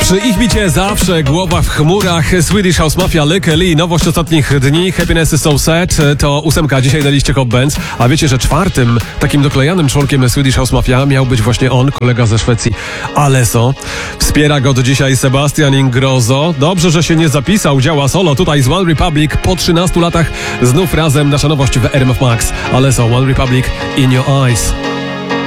Przy ich bicie zawsze głowa w chmurach. Swedish House Mafia, Lykke Li. Nowość ostatnich dni. Happiness is so sad. To 8 dzisiaj na liście Hot Bands. A wiecie, że 4. takim doklejanym członkiem Swedish House Mafia miał być właśnie on, kolega ze Szwecji, Alesso. Wspiera go do dzisiaj Sebastian Ingrosso. Dobrze, że się nie zapisał. Działa solo tutaj z One Republic. Po 13 latach znów razem nasza nowość w RMF Max. Alesso, One Republic, In Your Eyes.